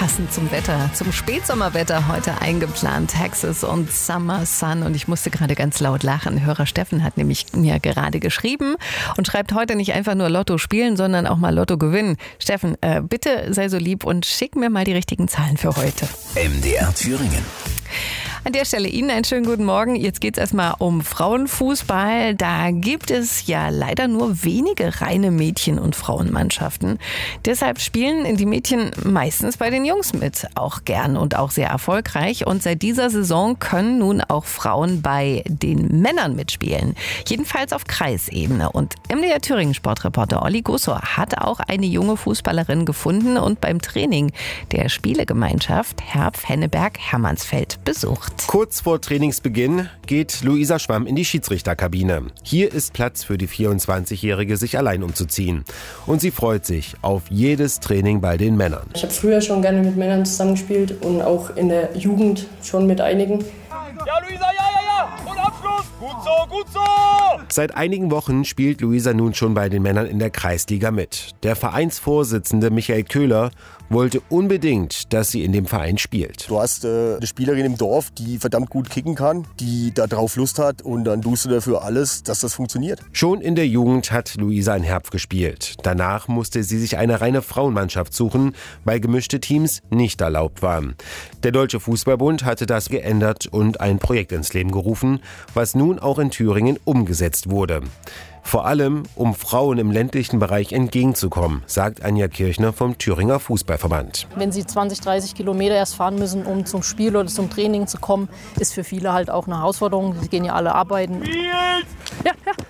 passend zum Wetter, zum Spätsommerwetter heute eingeplant. Texas und Summer Sun. Und ich musste gerade ganz laut lachen. Hörer Steffen hat nämlich mir gerade geschrieben und schreibt heute nicht einfach nur Lotto spielen, sondern auch mal Lotto gewinnen. Steffen, bitte sei so lieb und schick mir mal die richtigen Zahlen für heute. MDR Thüringen. An der Stelle Ihnen einen schönen guten Morgen. Jetzt geht es erstmal um Frauenfußball. Da gibt es ja leider nur wenige reine Mädchen- und Frauenmannschaften. Deshalb spielen die Mädchen meistens bei den Jungs mit. Auch gern und auch sehr erfolgreich. Und seit dieser Saison können nun auch Frauen bei den Männern mitspielen. Jedenfalls auf Kreisebene. Und MDR Thüringen Sportreporter Olli Gussor hat auch eine junge Fußballerin gefunden und beim Training der Spielegemeinschaft Herb-Henneberg-Hermannsfeld besucht. Kurz vor Trainingsbeginn geht Luisa Schwamm in die Schiedsrichterkabine. Hier ist Platz für die 24-Jährige, sich allein umzuziehen. Und sie freut sich auf jedes Training bei den Männern. Ich habe früher schon gerne mit Männern zusammengespielt und auch in der Jugend schon mit einigen. Ja, Luisa, ja! Und Abschluss! Gut so! Seit einigen Wochen spielt Luisa nun schon bei den Männern in der Kreisliga mit. Der Vereinsvorsitzende Michael Köhler wollte unbedingt, dass sie in dem Verein spielt. Du hast eine Spielerin im Dorf, die verdammt gut kicken kann, die da drauf Lust hat und dann tust du dafür alles, dass das funktioniert. Schon in der Jugend hat Luisa in Herb gespielt. Danach musste sie sich eine reine Frauenmannschaft suchen, weil gemischte Teams nicht erlaubt waren. Der Deutsche Fußballbund hatte das geändert und ein Projekt ins Leben gerufen, was nun auch in Thüringen umgesetzt wurde. Vor allem, um Frauen im ländlichen Bereich entgegenzukommen, sagt Anja Kirchner vom Thüringer Fußballverband. Wenn sie 20, 30 Kilometer erst fahren müssen, um zum Spiel oder zum Training zu kommen, ist für viele halt auch eine Herausforderung. Sie gehen ja alle arbeiten. Ja.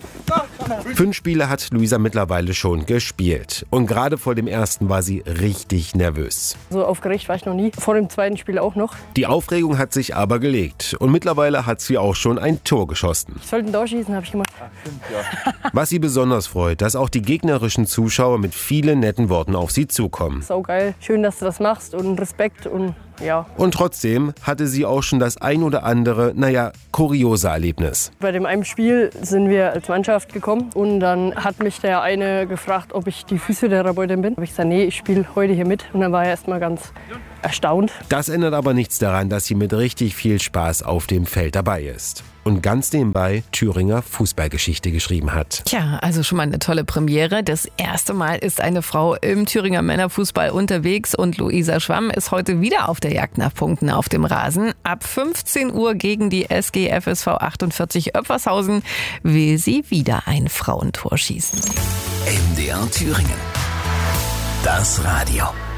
5 Spiele hat Luisa mittlerweile schon gespielt. Und gerade vor dem ersten war sie richtig nervös. So aufgeregt war ich noch nie. Vor dem zweiten Spiel auch noch. Die Aufregung hat sich aber gelegt. Und mittlerweile hat sie auch schon ein Tor geschossen. Ich sollte ein Tor schießen, habe ich gemacht. Was sie besonders freut, dass auch die gegnerischen Zuschauer mit vielen netten Worten auf sie zukommen. Saugeil. Schön, dass du das machst und Respekt und ja. Und trotzdem hatte sie auch schon das ein oder andere, kuriose Erlebnis. Bei dem einen Spiel sind wir als Mannschaft gekommen und dann hat mich der eine gefragt, ob ich die Physiotherapeutin bin. Habe ich gesagt, nee, ich spiele heute hier mit. Und dann war er erstmal ganz erstaunt. Das ändert aber nichts daran, dass sie mit richtig viel Spaß auf dem Feld dabei ist. Und ganz nebenbei Thüringer Fußballgeschichte geschrieben hat. Tja, also schon mal eine tolle Premiere. Das erste Mal ist eine Frau im Thüringer Männerfußball unterwegs und Luisa Schwamm ist heute wieder auf der Jagd nach Punkten auf dem Rasen. Ab 15 Uhr gegen die SG FSV 48 Oepfershausen will sie wieder ein Frauentor schießen. MDR Thüringen. Das Radio.